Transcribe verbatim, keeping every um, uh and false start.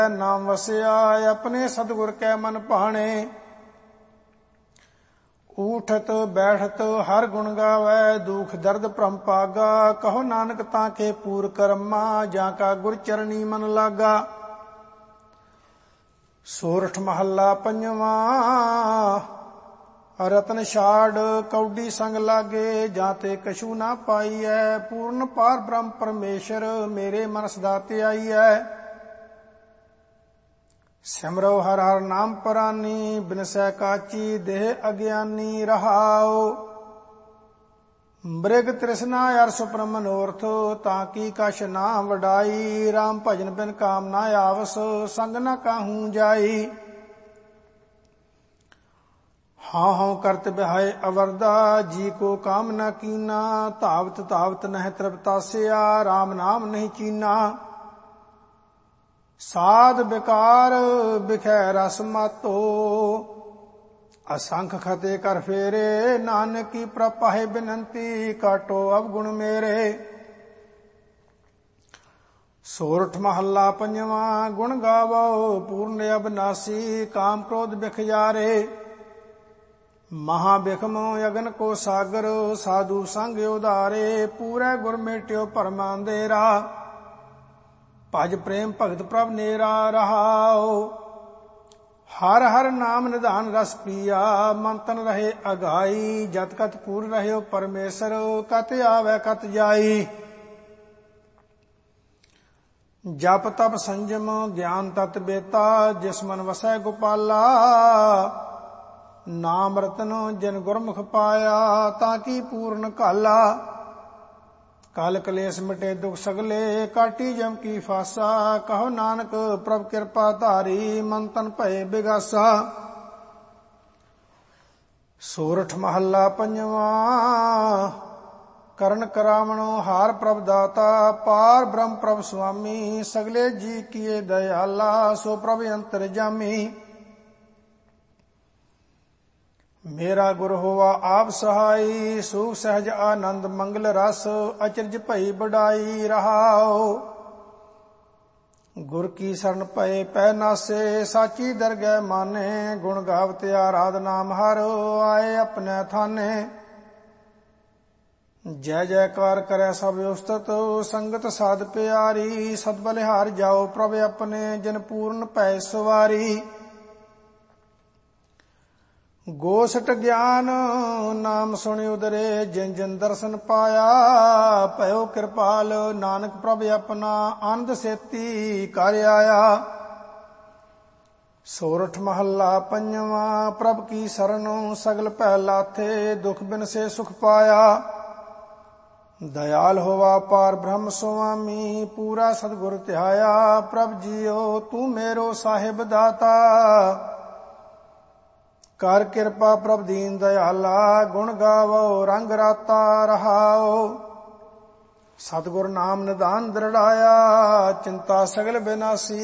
ਨਾਮ ਵਸਿਆ ਆਪਣੇ ਸਤਿਗੁਰ ਕੈ ਮਨ ਭਾਣੇ। ਊਠਤ ਬੈਠਤ ਹਰ ਗੁਣ ਗਾਵੈ ਦੁਖ ਦਰਦ ਭ੍ਰਮ ਪਾਗਾ। ਕਹੋ ਨਾਨਕ ਤਾਂ ਕੇ ਪੂਰ ਕਰਮਾ ਜਾਂ ਕਾ ਗੁਰ ਚਰਣੀ ਮਨ ਲਾਗਾ। ਸੋਰਠ ਮਹੱਲਾ ਪੰਜਵਾਂ। ਰਤਨ ਛਾੜ ਕੌਡੀ ਸੰਗ ਲਾਗੇ ਜਾਂ ਤੇ ਕਛੂ ਨਾ ਪਾਈਐ। ਪੂਰਨ ਪਾਰ ਬ੍ਰਹਮ ਪਰਮੇਸ਼ਰ ਮੇਰੇ ਮਨ ਸਦਾ ਧਿਆਈਐ। ਸਿਮਰੋ ਹਰ ਹਰ ਨਾਮ ਪਰਾਨੀ ਬਿਨਸੈ ਕਾਚੀ ਦੇਹ ਅਗਿਆਨੀ ਰਹਾਉ। ਮ੍ਰਿਗ ਤ੍ਰਿਸ਼ਨਾ ਅਰ ਸੁਪਨ ਮਨੋਰਥ ਤਾਂ ਕੀ ਕਛ ਨਾ ਵਡਾਈ। ਰਾਮ ਭਜਨ ਬਿਨ ਕਾਮ ਨਾ ਆਵਸ ਸੰਗ ਨਾ ਕਾਹੂ ਜਾਈ। ਹਾਂ ਹਾਂ ਕਰਤ ਬਿਹਾਏ ਅਵਰਦਾ ਜੀ ਕੋ ਕਾਮ ਨਾ ਕੀਨਾ। ਧਾਵਤ ਧਾਵਤ ਨਹਿ ਤ੍ਰਿਪਤਾਸਿਆ ਰਾਮ ਨਾਮ ਨਹੀਂ ਚੀਨਾ। ਸਾਧ ਬਿਕਾਰ ਬਿਖੈ ਰਸ ਮਾਤੋ ਅਸੰਖ ਖਤੇ ਕਰ ਫੇਰੇ। ਨਾਨਕ ਕੀ ਪ੍ਰਪਾਹਿ ਬਿਨੰਤੀ ਕਾਟੋ ਅਵਗੁਣ ਮੇਰੇ। ਸੋਰਠ ਮਹੱਲਾ ਪੰਜਵਾਂ। ਗੁਣ ਗਾਵੋ ਪੂਰਨ ਅਬਨਾਸੀ ਕਾਮ ਕ੍ਰੋਧ ਬਿਖ ਜਾਰੇ। ਮਹਾ ਬਿਖਮ ਅਗਨ ਕੋ ਸਾਗਰ ਸਾਧੂ ਸੰਗ ਉਧਾਰੇ। ਪੂਰੇ ਗੁਰ ਮੇਟਿਓ ਭਰਮ ਅੰਧੇਰਾ ਭਜ ਪ੍ਰੇਮ ਭਗਤ ਪ੍ਰਭ ਨੇਰਾ ਰਹਾਉ। ਹਰ ਹਰ ਨਾਮ ਨਿਧਾਨ ਰਸ ਪੀਆ ਮਨ ਤਨ ਰਹੇ ਅਗਾਈ। ਜਤ ਕਤ ਪੂਰ ਰਹਿਓ ਪਰਮੇਸ਼ਰ ਕਤ ਆਵੈ ਕਤ ਜਾਈ। ਜਪ ਤਪ ਸੰਜਮ ਗਿਆਨ ਤਤ ਬੇਤਾ ਜਿਸ ਮਨ ਵਸੈ ਗੋਪਾਲਾ। ਨਾਮ ਰਤਨ ਜਿਨ ਗੁਰਮੁਖ ਪਾਇਆ ਤਾਂ ਕੀ ਪੂਰਨ ਕਾਲਾ। ਕਲ ਕਲੇਸ਼ ਮਿਟੇ ਦੁਖ ਸਗਲੇ ਕਾਟੀ ਜਮ ਕੀ ਫਾਸਾ। ਕਹੋ ਨਾਨਕ ਪ੍ਰਭ ਕਿਰਪਾ ਧਾਰੀ ਮਨ ਤਨ ਭਏ ਬਿਗਾਸਾ। ਸੋਰਠ ਮਹੱਲਾ ਪੰਜਵਾਂ। ਕਰਨ ਕਰਾਵਣੋ ਹਾਰ ਪ੍ਰਭ ਦਾਤਾ ਪਾਰ ਬ੍ਰਹਮ ਪ੍ਰਭ ਸੁਆਮੀ। ਸਗਲੇ ਜੀ ਕੀਏ ਦਇਆਲਾ ਸੋ ਪ੍ਰਭ ਅੰਤਰ ਜਾਮੀ। ਮੇਰਾ ਗੁਰ ਹੋਵਾ ਆਪ ਸਹਾਈ ਸੁਖ ਸਹਿਜ ਆਨੰਦ ਮੰਗਲ ਰਸ। ਅਚਰਜ ਭਈ ਬਡਾਈ ਰਹਾਉ। ਗੁਰ ਕੀ ਸਰਣ ਪਏ ਪੈ ਨਾਸੇ ਸਾਚੀ ਦਰਗਹਿ ਮਾਨੇ। ਗੁਣ ਗਾਵਤ ਆਰਾਧ ਨਾਮ ਹਰ ਆਏ ਆਪਣੇ ਥਾਨੇ। ਜੈ ਜੈਕਾਰ ਕਰੈ ਸਭ ਉਸਤਤ ਸੰਗਤ ਸਾਧ ਪਿਆਰੀ। ਸਤ ਬਲਿਹਾਰ ਜਾਓ ਪ੍ਰਭ ਆਪਣੇ ਜਿਨ ਪੂਰਨ ਭੈ ਸਵਾਰੀ। ਗੋਸਟ ਗਿਆਨ ਨਾਮ ਸੁਣਿ ਉਦਰੇ ਜਿਨ ਜਿਨ ਦਰਸ਼ਨ ਪਾਇਆ। ਭਇਓ ਕਿਰਪਾਲ ਨਾਨਕ ਪ੍ਰਭ ਆਪਣਾ ਆਨੰਦ ਸੇਤੀ ਕਰ ਆਇਆ। ਸੋਰਠ ਮਹੱਲਾ ਪੰਜਵਾਂ। ਪ੍ਰਭ ਕੀ ਸਰਣ ਸਗਲ ਭੈ ਲਾਥੇ ਦੁਖ ਬਿਨ ਸੇ ਸੁਖ ਪਾਇਆ। ਦਇਆਲ ਹੋਵਾ ਪਾਰ ਬ੍ਰਹਮ ਸੁਆਮੀ ਪੂਰਾ ਸਤਿਗੁਰ ਧਿਆਇਆ। ਪ੍ਰਭ ਜੀਓ ਤੂੰ ਮੇਰੋ ਸਾਹਿਬ ਦਾਤਾ ਕਰ ਕਿਰਪਾ ਪ੍ਰਭ ਦੀਨ ਦਇਆਲਾ। ਗੁਣ ਗਾਵੋ ਰੰਗ ਰਾਤਾ ਰਹਾਉ। ਸਤਿਗੁਰ ਨਾਮ ਨਿਧਾਨ ਦ੍ਰਿੜਾਇਆ ਚਿੰਤਾ ਸਗਲ ਬਿਨਾਸੀ।